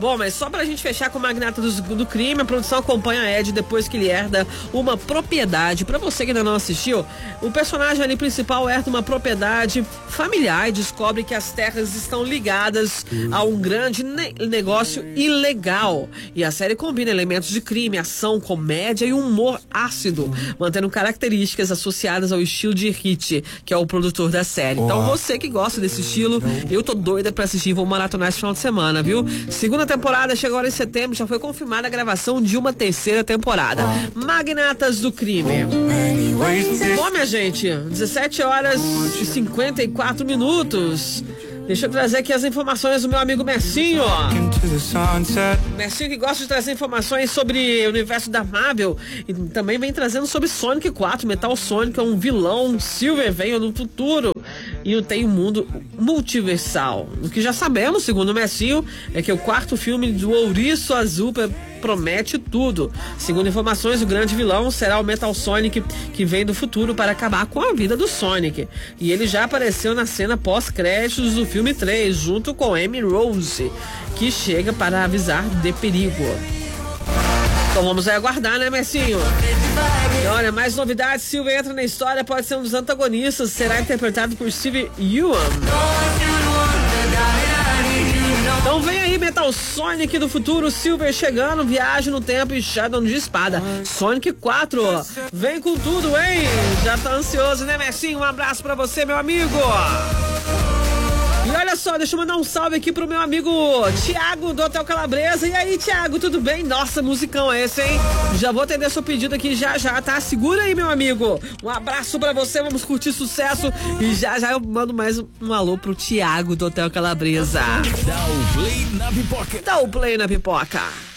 Bom, mas só pra gente fechar com o magnata do crime, a produção acompanha Ed depois que ele herda uma propriedade. Pra você que ainda não assistiu, o personagem ali principal herda uma propriedade familiar e descobre que as terras estão ligadas a um grande negócio ilegal. E a série combina elementos de crime, ação, comédia e humor ácido, mantendo características associadas ao estilo de Hit, que é o produtor da série. Então você que gosta desse estilo, eu tô doida pra assistir, vou maratonar esse final de semana, viu? Segunda temporada chega agora em setembro, já foi confirmada a gravação de uma terceira temporada. Magnatas do Crime. Bom, minha gente, 17 horas e 54 minutos. Deixa eu trazer aqui as informações do meu amigo Mercinho. Mercinho que gosta de trazer informações sobre o universo da Marvel e também vem trazendo sobre Sonic 4. Metal Sonic é um vilão, Silver veio no futuro e tem um mundo multiversal. O que já sabemos, segundo o Mercinho, é que o quarto filme do Ouriço Azul promete tudo. Segundo informações, o grande vilão será o Metal Sonic, que vem do futuro para acabar com a vida do Sonic. E ele já apareceu na cena pós-créditos do filme 3, junto com Amy Rose, que chega para avisar de perigo. Então vamos aí aguardar, né, Messinho? E olha, mais novidades, Silver entra na história, pode ser um dos antagonistas, será interpretado por Steve Yeun. Então vem aí Metal Sonic do futuro, Silver chegando, viagem no tempo e Shadow de espada. Sonic 4, vem com tudo, hein? Já tá ansioso, né, Messinho? Um abraço pra você, meu amigo. E olha só, deixa eu mandar um salve aqui pro meu amigo Thiago do Hotel Calabresa. E aí, Thiago, tudo bem? Nossa, musicão é esse, hein? Já vou atender seu pedido aqui já, tá? Segura aí, meu amigo. Um abraço pra você, vamos curtir sucesso. E já eu mando mais um alô pro Thiago do Hotel Calabresa. Dá o play na pipoca. Dá o play na pipoca.